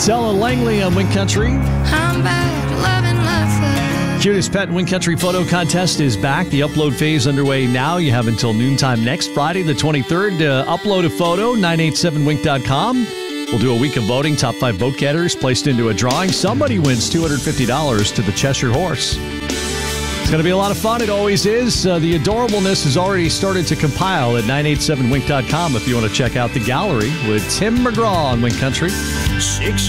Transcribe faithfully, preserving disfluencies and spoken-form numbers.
It's Ella Langley on Wink Country. I'm back, loving life. Cutest Pet in Wink Country photo contest is back. The upload phase underway now. You have until noontime next Friday, the twenty-third, to upload a photo, nine eight seven wink dot com. We'll do a week of voting. Top five vote getters placed into a drawing. Somebody wins two hundred fifty dollars to the Cheshire Horse. It's going to be a lot of fun. It always is. Uh, the adorableness has already started to compile at nine eight seven wink dot com if you want to check out the gallery with Tim McGraw on Wink Country. Six